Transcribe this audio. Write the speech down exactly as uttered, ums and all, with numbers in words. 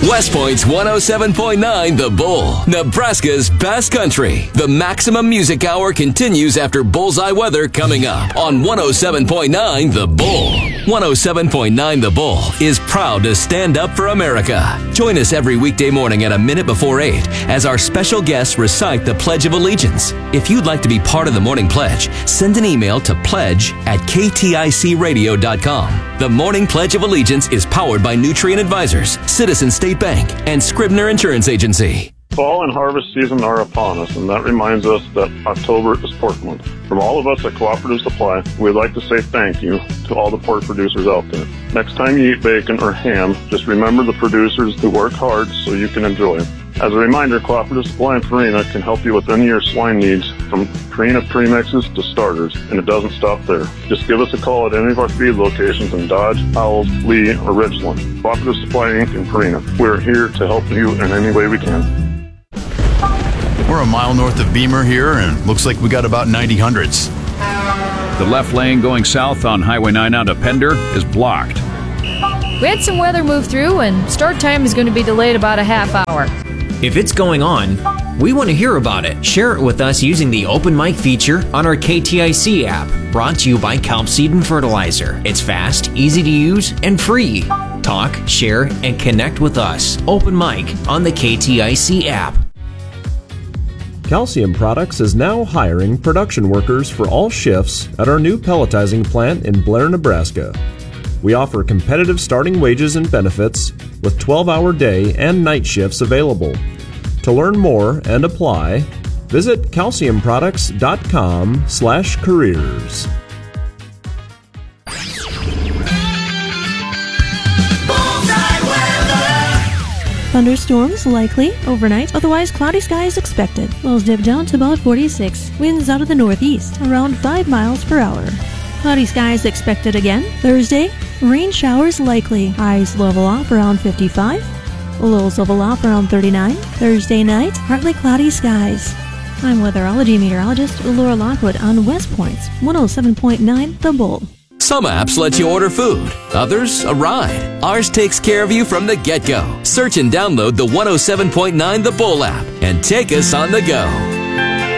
West Point's one oh seven point nine The Bull, Nebraska's best country. The Maximum Music Hour continues after Bullseye Weather coming up on one oh seven point nine The Bull. one oh seven point nine The Bull is proud to stand up for America. Join us every weekday morning at a minute before eight as our special guests recite the Pledge of Allegiance. If you'd like to be part of the morning pledge, send an email to pledge at k t i c radio dot com. The Morning Pledge of Allegiance is powered by Nutrient Advisors, Citizen State Bank, and Scribner Insurance Agency. Fall and harvest season are upon us, and that reminds us that October is Pork Month. From all of us at Cooperative Supply, we'd like to say thank you to all the pork producers out there. Next time you eat bacon or ham, just remember the producers who work hard so you can enjoy it. As a reminder, Cooperative Supply and Purina can help you with any of your swine needs, from Purina premixes to starters, and it doesn't stop there. Just give us a call at any of our feed locations in Dodge, Howells, Lee, or Richland. Cooperative Supply Incorporated and Purina. We're here to help you in any way we can. We're a mile north of Beamer here, and looks like we got about ninety hundreds. The left lane going south on Highway nine out of Pender is blocked. We had some weather move through, and start time is going to be delayed about a half hour. If it's going on, we want to hear about it. Share it with us using the Open Mic feature on our K T I C app, brought to you by Kelp Seed and Fertilizer. It's fast, easy to use, and free. Talk, share, and connect with us. Open Mic on the K T I C app. Calcium Products is now hiring production workers for all shifts at our new pelletizing plant in Blair, Nebraska. We offer competitive starting wages and benefits with twelve-hour day and night shifts available. To learn more and apply, visit calcium products dot com slash careers. Thunderstorms likely overnight, otherwise cloudy skies expected. Lows dip down to about forty-six. Winds out of the northeast, around five miles per hour. Cloudy skies expected again. Thursday, rain showers likely. Highs level off around fifty-five. Lows level off around thirty-nine. Thursday night, partly cloudy skies. I'm weatherology meteorologist Laura Lockwood on West Point's one oh seven point nine The Bull. Some apps let you order food, others a ride. Ours takes care of you from the get-go. Search and download the one oh seven point nine The Bull app and take us on the go.